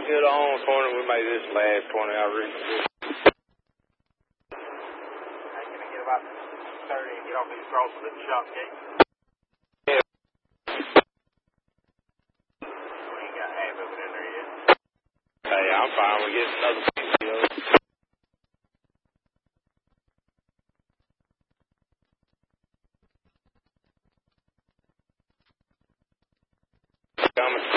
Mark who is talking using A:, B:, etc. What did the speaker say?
A: good on the corner. We made this last corner out really good.
B: I'm going to get about 30 and get off these crosses at the shop gate.
A: Yeah.
B: We ain't got half of it in there yet.
A: Hey, I'm fine. We're getting another